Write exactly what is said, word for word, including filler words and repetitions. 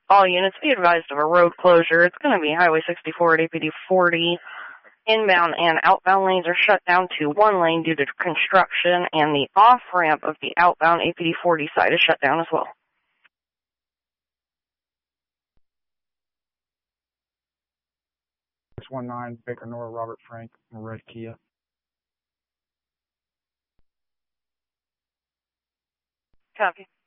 All units be advised of a road closure. It's going to be Highway sixty-four at A P D forty. Inbound and outbound lanes are shut down to one lane due to construction, and the off-ramp of the outbound A P D forty side is shut down as well. six one nine, Baker Nora, Robert Frank, Red Kia. Copy.